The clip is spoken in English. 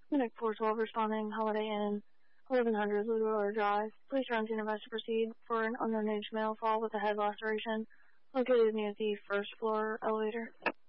Clinic 412 responding, Holiday Inn, 1100 Lulu Drive. Please run to advise to proceed for an unknown age male fall with a head laceration located near the first floor elevator.